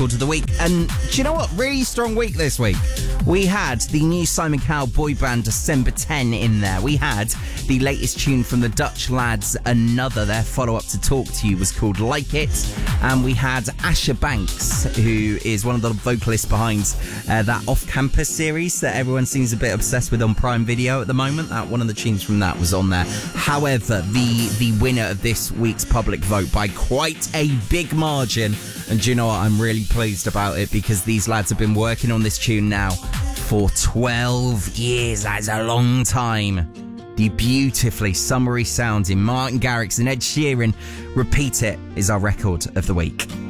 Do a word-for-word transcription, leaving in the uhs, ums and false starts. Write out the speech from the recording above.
record of the week. And do you know what? Really strong week this week. We had the new Simon Cowell boy band December tenth in there. We had the latest tune from the Dutch lads, Another. Their follow-up to Talk to You was called Like It. And we had Asher Banks, who is one of the vocalists behind uh, that Off-Campus series that everyone seems a bit obsessed with on Prime Video at the moment. That one of the tunes from that was on there. However, the, the winner of this week's public vote by quite a big margin, and do you know what? I'm really pleased about it because these lads have been working on this tune now for twelve years. That's a long time. The beautifully summery sounds in Martin Garrix and Ed Sheeran, Repeat It, is our record of the week.